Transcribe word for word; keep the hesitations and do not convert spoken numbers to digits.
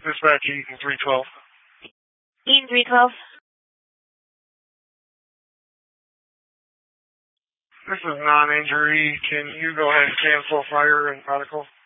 Dispatch Eaton three twelve. Eaton three twelve. This is non-injury. Can you go ahead and cancel fire and protocol?